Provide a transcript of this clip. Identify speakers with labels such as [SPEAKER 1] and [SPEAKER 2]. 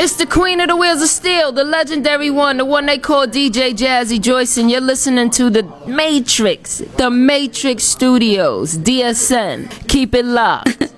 [SPEAKER 1] It's the queen of the wheels of steel, the legendary one, the one they call DJ Jazzy Joyce, and you're listening to the Matrix Studios, DSN. Keep it locked.